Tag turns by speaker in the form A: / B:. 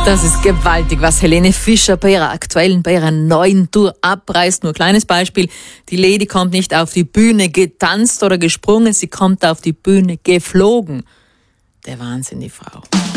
A: Das ist gewaltig, was Helene Fischer bei ihrer neuen Tour abreißt. Nur ein kleines Beispiel. Die Lady kommt nicht auf die Bühne getanzt oder gesprungen, sie kommt auf die Bühne geflogen. Der Wahnsinn, die Frau.